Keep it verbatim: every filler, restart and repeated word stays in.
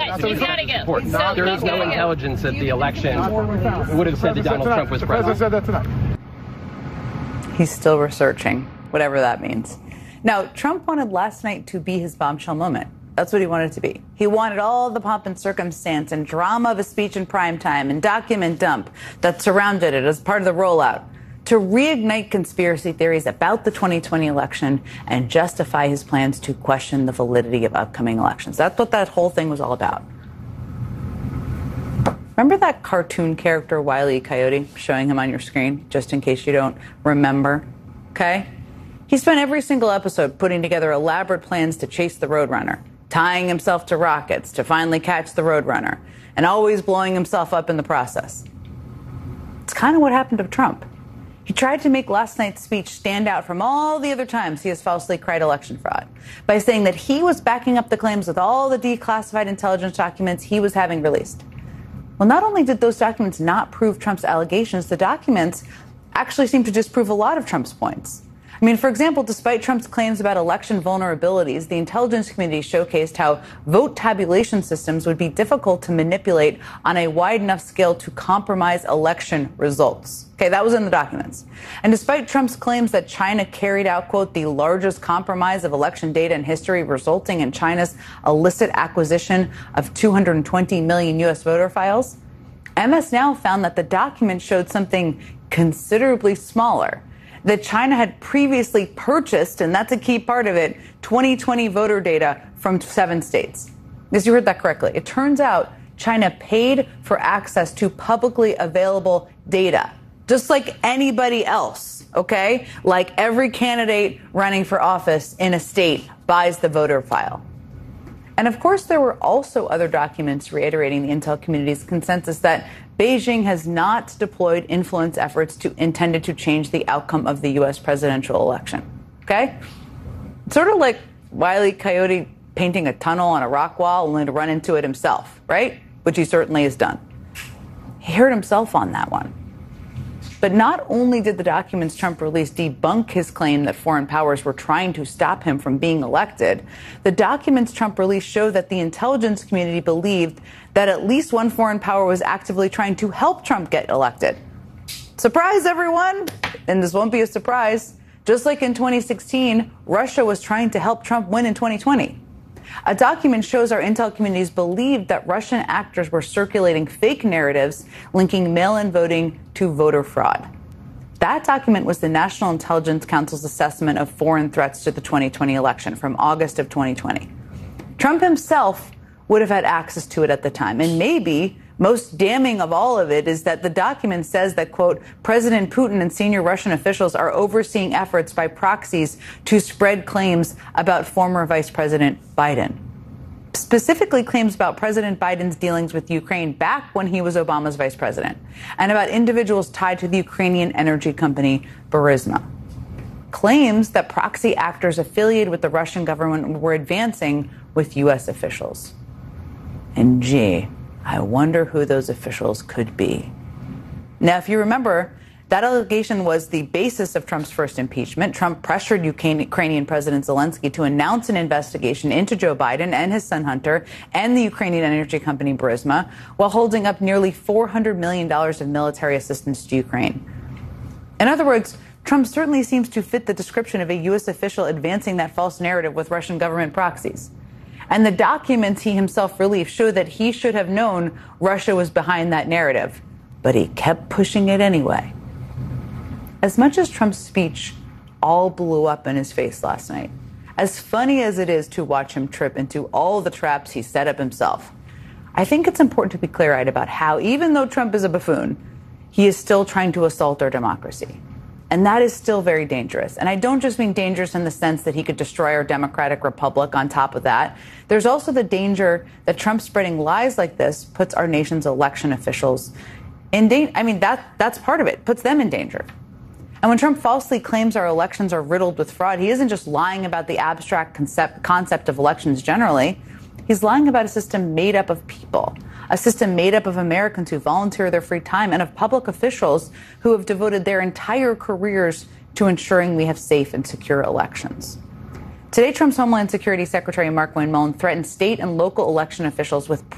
guys, he's got to go. So there is no intelligence that the election would have said that Donald Trump was president. The president said that tonight. He's still researching, whatever that means. Now, Trump wanted last night to be his bombshell moment. That's what he wanted it to be. He wanted all the pomp and circumstance and drama of a speech in prime time and document dump that surrounded it as part of the rollout to reignite conspiracy theories about the twenty twenty election and justify his plans to question the validity of upcoming elections. That's what that whole thing was all about. Remember that cartoon character, Wile E. Coyote, showing him on your screen, just in case you don't remember? Okay? He spent every single episode putting together elaborate plans to chase the Roadrunner, tying himself to rockets to finally catch the Roadrunner, and always blowing himself up in the process. It's kind of what happened to Trump. He tried to make last night's speech stand out from all the other times he has falsely cried election fraud by saying that he was backing up the claims with all the declassified intelligence documents he was having released. Well, not only did those documents not prove Trump's allegations, the documents actually seem to disprove a lot of Trump's points. I mean, for example, despite Trump's claims about election vulnerabilities, the intelligence community showcased how vote tabulation systems would be difficult to manipulate on a wide enough scale to compromise election results. Okay, that was in the documents. And despite Trump's claims that China carried out, quote, the largest compromise of election data in history, resulting in China's illicit acquisition of two hundred twenty million U S voter files, M S Now found that the document showed something considerably smaller, that China had previously purchased, and that's a key part of it, twenty twenty voter data from seven states. Yes, you heard that correctly. It turns out China paid for access to publicly available data, just like anybody else, okay? Like every candidate running for office in a state buys the voter file. And of course, there were also other documents reiterating the intel community's consensus that Beijing has not deployed influence efforts to, intended to change the outcome of the U S presidential election. Okay? It's sort of like Wile E. Coyote painting a tunnel on a rock wall only to run into it himself, right? Which he certainly has done. He hurt himself on that one. But not only did the documents Trump released debunk his claim that foreign powers were trying to stop him from being elected, the documents Trump released show that the intelligence community believed that at least one foreign power was actively trying to help Trump get elected. Surprise, everyone! And this won't be a surprise. Just like in twenty sixteen, Russia was trying to help Trump win in twenty twenty. A document shows our intel communities believed that Russian actors were circulating fake narratives linking mail-in voting to voter fraud. That document was the National Intelligence Council's assessment of foreign threats to the twenty twenty election from August of twenty twenty. Trump himself would have had access to it at the time. And maybe most damning of all of it is that the document says that, quote, President Putin and senior Russian officials are overseeing efforts by proxies to spread claims about former Vice President Biden. Specifically claims about President Biden's dealings with Ukraine back when he was Obama's vice president, and about individuals tied to the Ukrainian energy company Burisma. Claims that proxy actors affiliated with the Russian government were advancing with U S officials. And gee, I wonder who those officials could be. Now, if you remember, that allegation was the basis of Trump's first impeachment. Trump pressured Ukrainian President Zelensky to announce an investigation into Joe Biden and his son Hunter and the Ukrainian energy company Burisma, while holding up nearly four hundred million dollars of military assistance to Ukraine. In other words, Trump certainly seems to fit the description of a U S official advancing that false narrative with Russian government proxies. And the documents he himself released show that he should have known Russia was behind that narrative, but he kept pushing it anyway. As much as Trump's speech all blew up in his face last night, as funny as it is to watch him trip into all the traps he set up himself, I think it's important to be clear-eyed about how, even though Trump is a buffoon, he is still trying to assault our democracy. And that is still very dangerous. And I don't just mean dangerous in the sense that he could destroy our democratic republic on top of that. There's also the danger that Trump spreading lies like this puts our nation's election officials in danger. I mean, that that's part of it, puts them in danger. And when Trump falsely claims our elections are riddled with fraud, he isn't just lying about the abstract concept, concept of elections generally. He's lying about a system made up of people, a system made up of Americans who volunteer their free time and of public officials who have devoted their entire careers to ensuring we have safe and secure elections. Today, Trump's Homeland Security Secretary Mark Wayne Mullin threatened state and local election officials with